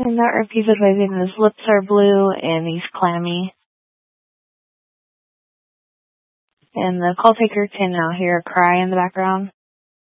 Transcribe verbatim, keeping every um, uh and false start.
And that repeated waving, his lips are blue and he's clammy. And the call taker can now hear a cry in the background.